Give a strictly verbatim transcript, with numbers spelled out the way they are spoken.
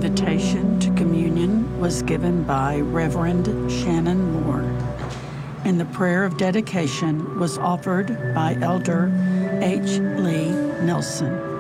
invitation to communion was given by Reverend Shannon Moore, and the prayer of dedication was offered by Elder H. Lee Nelson.